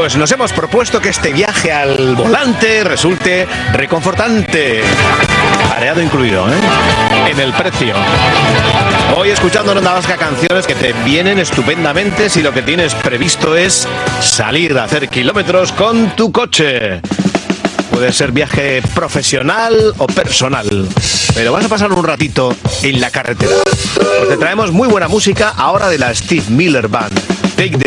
pues nos hemos propuesto que este viaje al volante resulte reconfortante. Areado incluido, en el precio. Hoy escuchando en Onda Vasca canciones que te vienen estupendamente si lo que tienes previsto es salir a hacer kilómetros con tu coche. Puede ser viaje profesional o personal, pero vas a pasar un ratito en la carretera. Pues te traemos muy buena música ahora de la Steve Miller Band. Take the